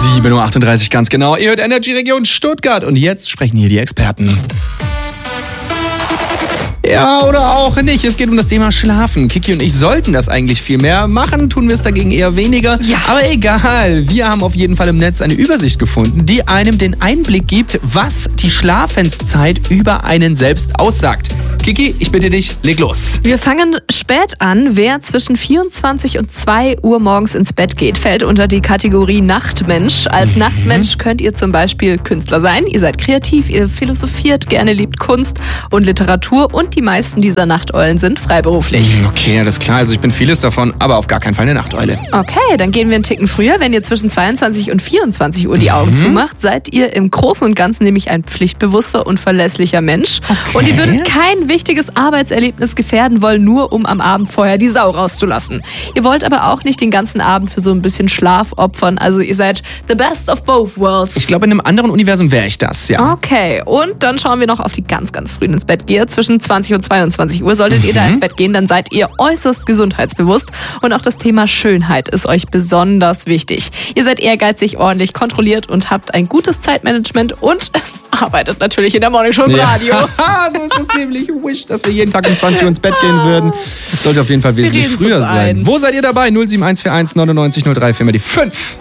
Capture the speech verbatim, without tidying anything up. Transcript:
sieben Uhr achtunddreißig ganz genau. Ihr hört Energy Region Stuttgart und jetzt sprechen hier die Experten. Ja, oder auch nicht. Es geht um das Thema Schlafen. Kiki und ich sollten das eigentlich viel mehr machen, tun wir es dagegen eher weniger. Ja. Aber egal, wir haben auf jeden Fall im Netz eine Übersicht gefunden, die einem den Einblick gibt, was die Schlafenszeit über einen selbst aussagt. Kiki, ich bitte dich, leg los. Wir fangen spät an. Wer zwischen vierundzwanzig und zwei Uhr morgens ins Bett geht, fällt unter die Kategorie Nachtmensch. Als mhm. Nachtmensch könnt ihr zum Beispiel Künstler sein. Ihr seid kreativ, ihr philosophiert gerne, liebt Kunst und Literatur und die meisten dieser Nachteulen sind freiberuflich. Okay, alles klar. Also ich bin vieles davon, aber auf gar keinen Fall eine Nachteule. Okay, dann gehen wir einen Ticken früher. Wenn ihr zwischen zweiundzwanzig und vierundzwanzig Uhr die Augen mhm. zumacht, seid ihr im Großen und Ganzen nämlich ein pflichtbewusster und verlässlicher Mensch. Okay. Und ihr würdet kein wichtiges Arbeitserlebnis gefährden wollen, nur um am Abend vorher die Sau rauszulassen. Ihr wollt aber auch nicht den ganzen Abend für so ein bisschen Schlaf opfern. Also ihr seid the best of both worlds. Ich glaube, in einem anderen Universum wäre ich das, ja. Okay, und dann schauen wir noch auf die ganz, ganz frühen ins Bett Geher. Zwischen zwanzig und zweiundzwanzig Uhr solltet mhm. ihr da ins Bett gehen, dann seid ihr äußerst gesundheitsbewusst. Und auch das Thema Schönheit ist euch besonders wichtig. Ihr seid ehrgeizig, ordentlich, kontrolliert und habt ein gutes Zeitmanagement und arbeitet natürlich in der Morningshow im Radio. Ja. So ist es nämlich. Ich wish, dass wir jeden Tag um zwanzig Uhr ins Bett gehen würden. Das sollte auf jeden Fall wesentlich früher sein. Wo seid ihr dabei? null sieben eins vier eins neunundneunzig null drei vier mal die fünf.